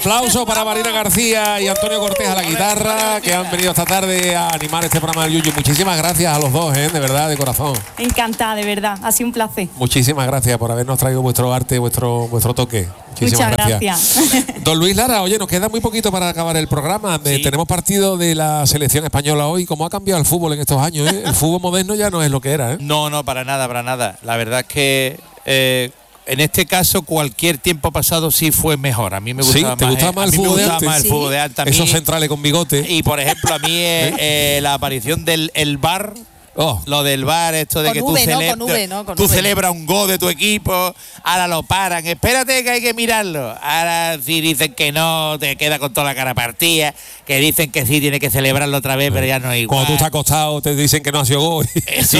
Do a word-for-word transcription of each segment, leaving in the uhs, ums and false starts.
Aplausos para Marina García y Antonio Cortés a la guitarra, que han venido esta tarde a animar este programa del Yuyu. Muchísimas gracias a los dos, ¿eh? De verdad, de corazón. Encantada, de verdad. Ha sido un placer. Muchísimas gracias por habernos traído vuestro arte, vuestro, vuestro toque. Muchísimas Muchas gracias. gracias. Don Luis Lara, oye, nos queda muy poquito para acabar el programa. Sí. Eh, tenemos partido de la selección española hoy. ¿Cómo ha cambiado el fútbol en estos años? ¿eh? El fútbol moderno ya no es lo que era, ¿eh? No, no, para nada, para nada. La verdad es que eh, en este caso cualquier tiempo pasado sí fue mejor. A mí me gustaba ¿Sí? ¿Te más, gustaba más el fútbol de antes? Más el sí. fútbol de antes. Esos centrales con bigote. Y por ejemplo, a mí eh, eh, la aparición del el V A R. Oh. Lo del V A R, esto de con que V, tú, ¿no? celebra, Con V, ¿no? Con tú V. celebras un gol de tu equipo, ahora lo paran, espérate que hay que mirarlo. Ahora sí dicen que no, te queda con toda la cara partida, que dicen que sí, tiene que celebrarlo otra vez, pero ya no es igual. Cuando tú estás acostado te dicen que no ha sido gol Sí.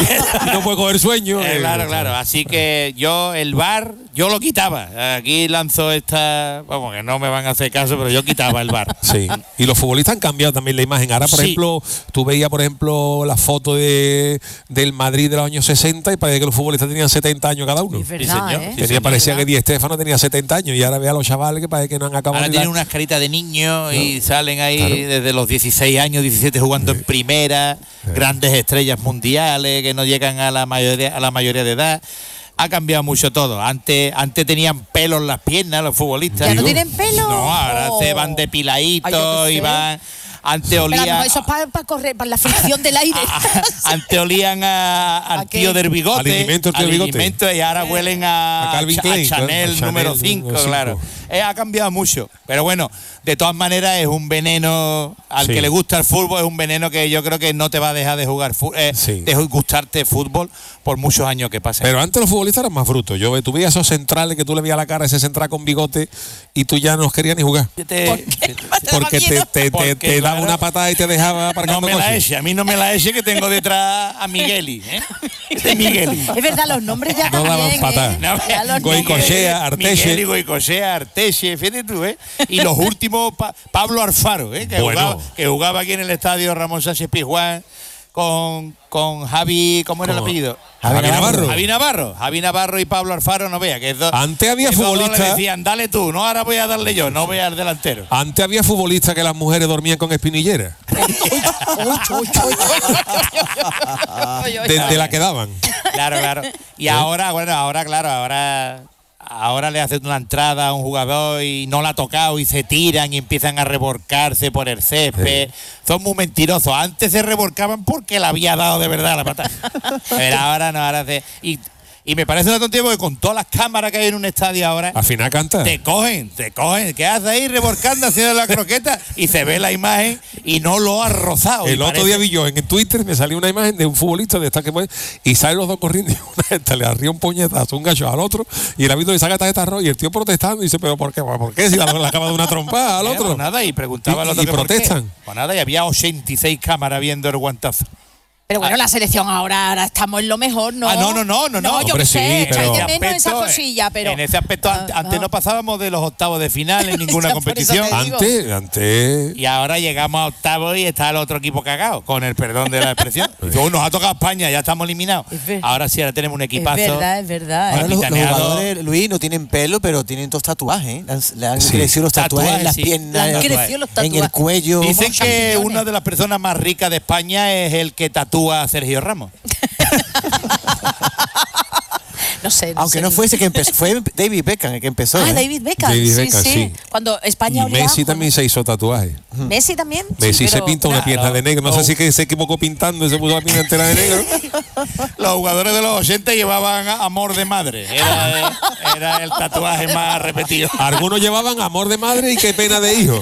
y no puedes coger sueño. Eh, claro, claro, así que yo el V A R, yo lo quitaba. Aquí lanzo esta, vamos, que no me van a hacer caso, pero yo quitaba el V A R. Sí, y los futbolistas han cambiado también la imagen. Ahora, por Sí. ejemplo, tú veías, por ejemplo, la foto de del Madrid de los años sesenta y parece que los futbolistas tenían setenta años cada uno. Es verdad, Sí, señor. ¿eh? Sí, Tenía, señor. parecía que Di Stéfano tenía setenta años y ahora ve a los chavales que parece que no han acabado. Ahora de tienen dar- unas caritas de niños y No. salen ahí Claro. desde los dieciséis años, diecisiete jugando en primera, grandes estrellas mundiales que no llegan a la mayoría, a la mayoría de edad. Ha cambiado mucho todo. Antes, antes tenían pelo en las piernas los futbolistas. ¿Ya no Digo. tienen pelo? No, ahora Oh. se van Ay, depiladitos yo qué y sé. van. Antes Pero a lo olía. mejor eso es para, para correr, para la fricción del aire. Antes olían a- al ¿A qué? tío del bigote. Al alimento, el tío al del bigote. alimento, y ahora huelen a, A Calvin Cha- Klein, a Chanel, claro, a número Chanel cinco, número claro. cinco. Eh, ha cambiado mucho. Pero bueno, de todas maneras es un veneno. Al Sí. que le gusta el fútbol, es un veneno que yo creo que no te va a dejar de jugar fu- eh, Sí. de gustarte fútbol por muchos años que pasen. Pero antes los futbolistas eran más brutos. Yo tú veías esos centrales que tú le veías la cara a ese central con bigote y tú ya no los querías ni jugar. Te- ¿Por qué? Porque te, te, te, Porque, te daba claro, una patada y te dejaba no aparcando me la coches. eche, a mí no me la eche que tengo detrás a Migueli. ¿eh? Este es Migueli. Es verdad, los nombres ya No daban también, patada. ¿eh? No, Ya los Goicoechea, nombres. Arteche. Miguel y Goicoechea, Arteche, fíjate tú, ¿eh? Y los últimos, pa- Pablo Alfaro, ¿eh? Que, Bueno. jugaba, que jugaba aquí en el estadio Ramón Sánchez Pizjuán con, con Javi, ¿cómo era el ¿Cómo? apellido? Javi Navarro. Javi Navarro. Javi Navarro y Pablo Alfaro, no vea, que es do- Antes había esos dos le futbolistas- decían, dale tú, no, ahora voy a darle yo, no voy al delantero. Antes había futbolistas que las mujeres dormían con espinillera. De, de la que daban. Claro, claro. Y ahora, bueno, ahora, claro, ahora. Ahora le hacen una entrada a un jugador y no la ha tocado y se tiran y empiezan a revolcarse por el césped. Son muy mentirosos. Antes se revolcaban porque le había dado de verdad la patada. Pero ahora no, ahora se. Y, y me parece una tontería porque con todas las cámaras que hay en un estadio ahora. Al final canta. Te cogen, te cogen. ¿Qué haces ahí revolcando haciendo la croqueta? Y se ve la imagen y no lo ha rozado. El Y otro parece- día vi yo en Twitter, me salió una imagen de un futbolista de esta que puede, y salen los dos corriendo y una de estas le arría un puñetazo, un gacho al otro, y el árbitro le saca tarjeta roja y el tío protestando y dice, pero ¿por qué? ¿Por qué? Si la- le acaba de una trompada al Eh, otro. pues nada, y preguntaba al Y- otro y que por qué. protestan. Pues nada, y había ochenta y seis cámaras viendo el guantazo. Pero bueno, la selección ahora, ahora estamos en lo mejor, ¿no? Ah, no, no, no, no, no. yo Hombre, qué sé, sí, pero- echáis de menos esa aspecto, cosilla, pero. En ese aspecto, an- Ah, antes ah. no pasábamos de los octavos de final en ninguna Ya, por eso competición. te digo. Antes, antes. Y ahora llegamos a octavos y está el otro equipo cagado, con el perdón de la expresión. Yo, nos ha tocado España, ya estamos eliminados. Es ver- Ahora sí, ahora tenemos un Es equipazo. verdad, es verdad. Ahora ¿eh? los, los capitaneado. jugadores, Luis, no tienen pelo, pero tienen dos tatuajes. ¿eh? Le han, le han Sí. crecido los tatuajes, Tatuajes, en las sí. piernas, Le han en- crecido los en el tatuajes. cuello. Dicen Como que champiñones. una de las personas más ricas de España es el que tatúa a Sergio Ramos. No sé. No Aunque sé. no fuese que empezó, fue David Beckham el que empezó. Ah, ¿eh? David Beckham. David sí, Beckham, sí, sí. Cuando Y España olía Messi abajo, también ¿no? se hizo tatuaje. Messi también. Messi Sí, se pero- pinta una claro. pierna de negro. No sé Oh. si que se equivocó pintando y se puso la pierna entera de negro. Los jugadores de los ochenta llevaban amor de madre. Era, era el tatuaje más repetido. Algunos llevaban amor de madre y qué pena de hijo.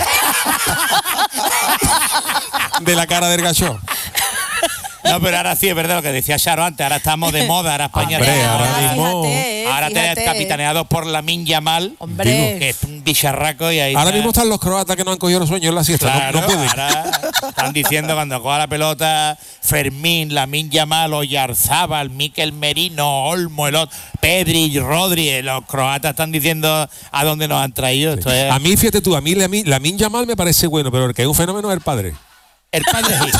De la cara del gacho. No, pero ahora sí es verdad lo que decía Charo antes. Ahora estamos de moda. Ahora España Hombre, está- ahora mismo- fíjate, eh, ahora tenés fíjate. capitaneados por Lamine Yamal, Hombre. que es un bicharraco y ahí Ahora está. mismo están los croatas que no han cogido los sueños en la siesta. No- Claro, no, pueden. ahora están diciendo cuando coja la pelota Fermín, Lamine Yamal, Oyarzábal, Mikel Merino, Olmo, el otro, Pedri, Rodri, los croatas están diciendo a dónde nos han traído. Esto es A mí, fíjate tú, a mí Lamin Lamin Yamal me parece bueno, pero el que es un fenómeno es el padre. el padre Gil.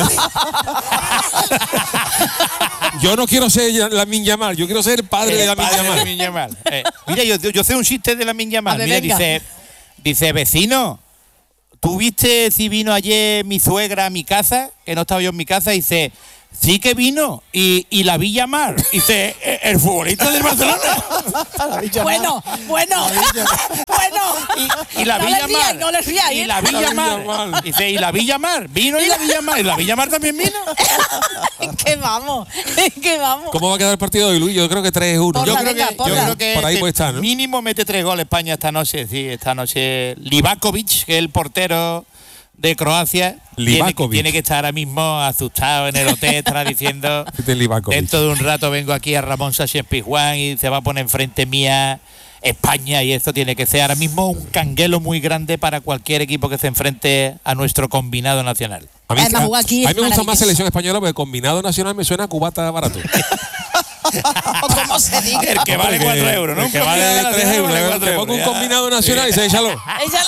Yo no quiero ser Lamin Yamal, yo quiero ser el padre de El Lamin padre de Yamal. Lamine Yamal. Eh, mira, yo, yo sé un chiste de Lamine Yamal. A ver, Mira, venga. dice, Dice, vecino, ¿tú viste si vino ayer mi suegra a mi casa? Que no estaba yo en mi casa. Dice, sí que vino. Y, y la vi llamar. Dice, el futbolista del Barcelona. Bueno, bueno, bueno. Y, y la no vi le llamar. ríais, no le ríais, Y ¿eh? la vi La vi llamar. llamar. Dice, y la vi llamar. Vino y la vi llamar. Y la vi llamar también vino. que vamos, que vamos. ¿Cómo va a quedar el partido de hoy, Luis? Yo creo que tres uno. Porra, Yo creo, venga, que, yo porra. creo que Por ahí este puede estar, ¿no? mínimo mete tres goles España esta noche. Sí, esta noche. Livakovic, que es el portero de Croacia, tiene, Livakovic. tiene que estar ahora mismo asustado en el hotel, estará diciendo, De Livakovic. dentro de un rato vengo aquí a Ramón Sánchez Pizjuán y se va a poner enfrente mía España, y esto tiene que ser ahora mismo un canguelo muy grande para cualquier equipo que se enfrente a nuestro combinado nacional. A mí, Además, a- jugar aquí a es mí me gusta más maravilloso. selección española porque combinado nacional me suena a cubata barato. O como se diga. El que vale cuatro euros, ¿no? El que Un vale combinado tres nacional euros. vale Te cuatro pongo un euros, ya. combinado nacional y se échalo. Ella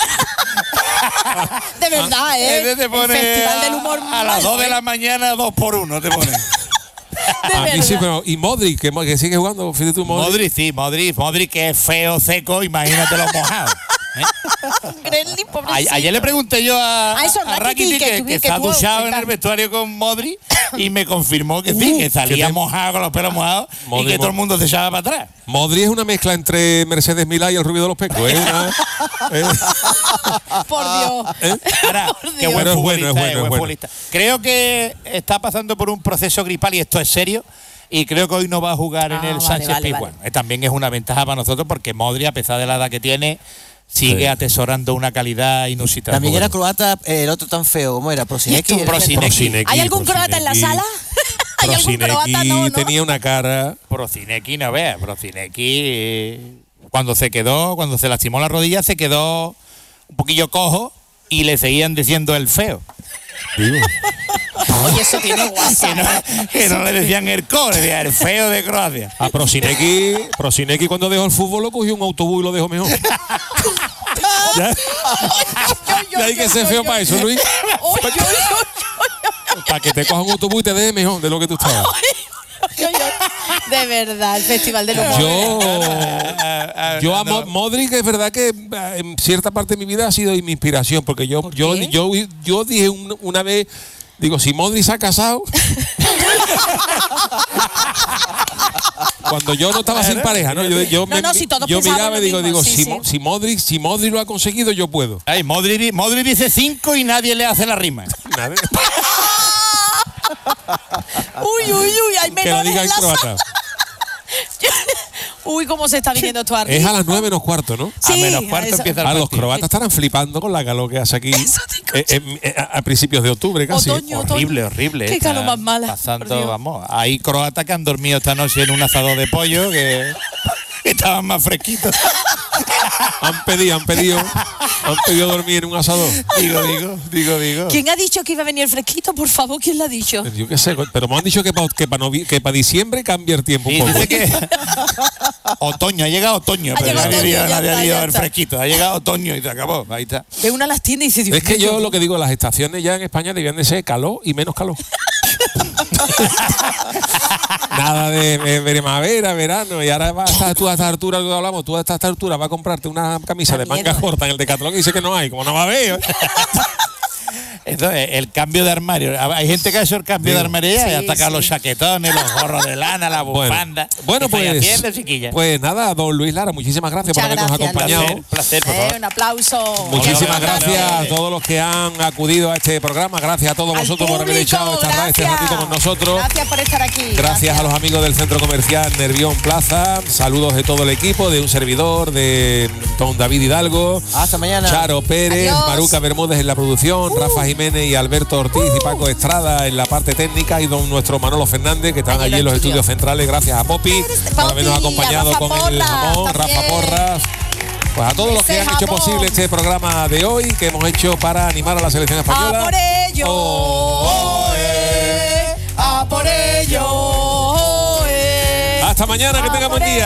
la- De verdad, ¿eh? Ese te pone el Festival a, del Humor a las malo, dos de ¿eh? la mañana, dos por uno te pone. De A mí sí, verdad. pero. Y Modric, que, que sigue jugando. Fíjate tú, Modric. Modric, sí, Modric, Modric que es feo, seco, imagínate lo mojado. ¿eh? Gremlin, pobrecito. A- ayer le pregunté yo a, Ah, eso, a Rakitic, Rakitic que que, tuvi- que que se ha tuvo- duchado que en el tal. vestuario con Modric y me confirmó que sí, que salía que te- mojado con los pelos mojados y Modric, que todo el Mo- mundo se echaba para atrás. Modric es una mezcla entre Mercedes Milá y el Rubio de los Pecos. Es una. es- Por Dios. ¿eh? Ahora, Por qué Dios. buen Pero es bueno, futbolista, es bueno, eh, es buen bueno. futbolista. Creo que está pasando por un proceso gripal y esto es serio. Y creo que hoy no va a jugar en Ah, el vale, Sánchez vale, Pizjuán. Eh, También es una ventaja para nosotros porque Modric, a pesar de la edad que tiene, sigue Sí. atesorando una calidad inusitada. También era Bueno. croata, eh, el otro tan feo, ¿cómo era? Prosinecki. Esto, Prosinecki. Prosinecki, ¿Hay algún croata en la Prosinecki. sala? ¿Hay algún croata? Prosinecki No, no. tenía una cara. Prosinecki, no veas, Prosinecki eh, cuando se quedó, cuando se lastimó la rodilla, se quedó un poquillo cojo y le seguían diciendo el feo. Digo. Oye, eso tiene Que WhatsApp. no, que no le decían el co, le decían el feo de Croacia. A Prosinecki, Prosinecki cuando dejó el fútbol lo cogió un autobús y lo dejó mejor. ya, ya hay que ser feo para eso, Luis. Oye, oye, oye, Para que te coja un autobús y te deje mejor de lo que tú estabas. oye, oye. De verdad, el Festival del Humor. Yo, Ah, yo a no. Mo- Modric es verdad que eh, en cierta parte de mi vida ha sido mi inspiración, porque yo, yo, qué? yo, yo dije un- una vez, digo, si Modric se ha casado, cuando yo no estaba sin pareja, ¿no? Yo, yo, No, no, si todos yo pensábamos miraba y lo digo, mismo, digo, sí, si, sí. Mo- si Modric, si Modric lo ha conseguido, yo puedo. Ay, Modric, Modric dice cinco y nadie le hace la rima. Nadie- Uy, uy, uy, hay que lo menores diga en en la croata. sala. Uy, cómo se está viniendo esto arriba. Es a las nueve menos cuarto, ¿no? a Sí, menos cuarto eso- empieza el Ah, los partido. croatas estarán flipando con la calor que hace aquí Eso te eh, eh, eh, a a principios de octubre casi. Otoño, otoño. Horrible, horrible. Qué está calor más mala, por Pasando, Dios. vamos. Hay croatas que han dormido esta noche en un asador de pollo que estaban más fresquitos. Han pedido, han pedido, han pedido dormir en un asador. Digo, digo, digo, digo. ¿Quién ha dicho que iba a venir el fresquito? Por favor, ¿quién lo ha dicho? Yo qué sé, pero me han dicho que para que pa novi- que pa diciembre cambie el tiempo un Sí, poco. dice que otoño, ha llegado otoño, Ha pero llegado nadie, otoño, dio- ya nadie está, ha ido ya el está. fresquito. Ha llegado otoño y se acabó. Ahí está. Ve una a las tiendas y dice, Dios Es que mío, yo lo que digo, las estaciones ya en España debían de ser calor y menos calor. Nada de eh, primavera, verano, y ahora vas a estar tú a esta altura, lo que hablamos, tú a esta altura vas a comprarte una camisa de manga mierda. corta en el Decathlon y dice que no hay, como no va a ver. Entonces, el cambio de armario. Hay gente que ha hecho el cambio Digo. de armario ya, y Sí, ha sacado sí. los chaquetones, los gorros de lana, la Bueno, bufanda. bueno ¿Qué estáis pues, haciendo, chiquilla? pues nada, don Luis Lara, muchísimas gracias Muchas por habernos gracias, acompañado. placer, placer, por Eh, favor. un aplauso. Muchísimas Hola, gracias a hola. todos los que han acudido a este programa. Gracias a todos Al vosotros por haber público, echado esta ra- este gracias. ratito con nosotros. Gracias por estar aquí. Gracias a los amigos del Centro Comercial Nervión Plaza. Saludos de todo el equipo, de un servidor, de don David Hidalgo, Hasta mañana. Charo Pérez, Adiós. Maruca Bermúdez en la producción, Rafa Jiménez y Alberto Ortiz y Paco Estrada en la parte técnica y don nuestro Manolo Fernández que están Allí allí en en los el estudio. estudios centrales. Gracias a Popi por Popi, habernos a acompañado Rafa con el Porras jamón, Rafa también. Porras. Pues a todos los que Ese han hecho jamón. posible este programa de hoy que hemos hecho para animar a la selección española. A por ello. Oh, eh, a por ello. eh. Hasta mañana, que A tengan por buen día.